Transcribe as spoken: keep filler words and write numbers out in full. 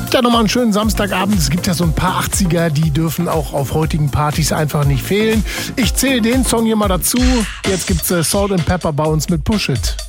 Habt ja nochmal einen schönen Samstagabend. Es gibt ja so ein paar achtziger, die dürfen auch auf heutigen Partys einfach nicht fehlen. Ich zähle den Song hier mal dazu. Jetzt gibt's äh, Salt and Pepper bei uns mit Push It.